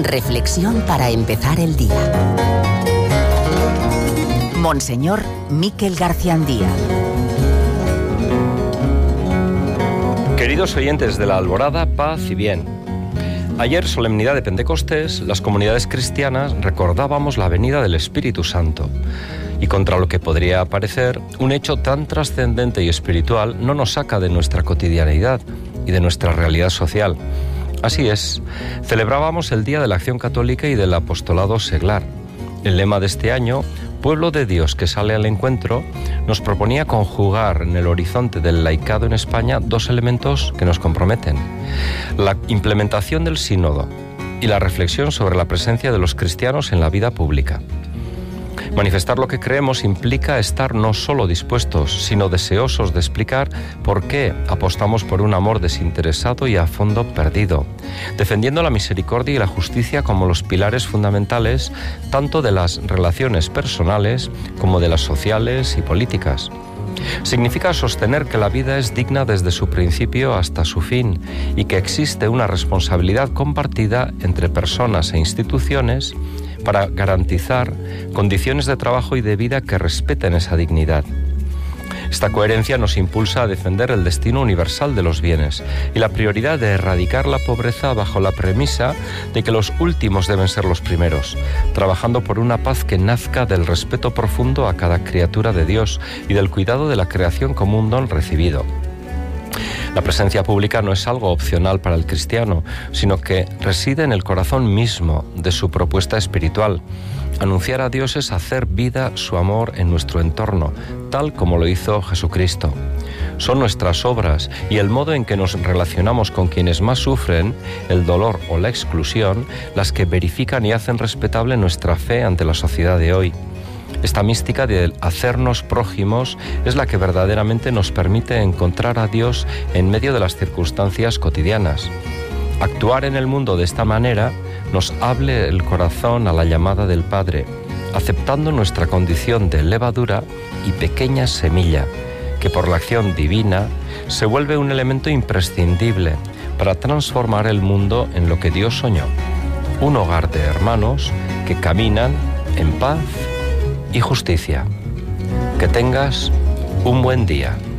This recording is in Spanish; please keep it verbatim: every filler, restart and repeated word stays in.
Reflexión para empezar el día. Monseñor Miquel Garciandía. Queridos oyentes de la Alborada, paz y bien. Ayer, solemnidad de Pentecostés, las comunidades cristianas recordábamos la venida del Espíritu Santo. Y contra lo que podría parecer, un hecho tan trascendente y espiritual no nos saca de nuestra cotidianidad y de nuestra realidad social. Así es, celebrábamos el Día de la Acción Católica y del Apostolado Seglar. El lema de este año, Pueblo de Dios que sale al encuentro, nos proponía conjugar en el horizonte del laicado en España dos elementos que nos comprometen: la implementación del sínodo y la reflexión sobre la presencia de los cristianos en la vida pública. Manifestar lo que creemos implica estar no solo dispuestos, sino deseosos de explicar por qué apostamos por un amor desinteresado y a fondo perdido, defendiendo la misericordia y la justicia como los pilares fundamentales tanto de las relaciones personales como de las sociales y políticas. Significa sostener que la vida es digna desde su principio hasta su fin y que existe una responsabilidad compartida entre personas e instituciones para garantizar condiciones de trabajo y de vida que respeten esa dignidad. Esta coherencia nos impulsa a defender el destino universal de los bienes y la prioridad de erradicar la pobreza bajo la premisa de que los últimos deben ser los primeros, trabajando por una paz que nazca del respeto profundo a cada criatura de Dios y del cuidado de la creación como un don recibido. La presencia pública no es algo opcional para el cristiano, sino que reside en el corazón mismo de su propuesta espiritual. Anunciar a Dios es hacer vida su amor en nuestro entorno, tal como lo hizo Jesucristo. Son nuestras obras y el modo en que nos relacionamos con quienes más sufren el dolor o la exclusión las que verifican y hacen respetable nuestra fe ante la sociedad de hoy. Esta mística de hacernos prójimos es la que verdaderamente nos permite encontrar a Dios en medio de las circunstancias cotidianas. Actuar en el mundo de esta manera nos hable el corazón a la llamada del Padre, aceptando nuestra condición de levadura y pequeña semilla, que por la acción divina se vuelve un elemento imprescindible para transformar el mundo en lo que Dios soñó: un hogar de hermanos que caminan en paz y justicia. Que tengas un buen día.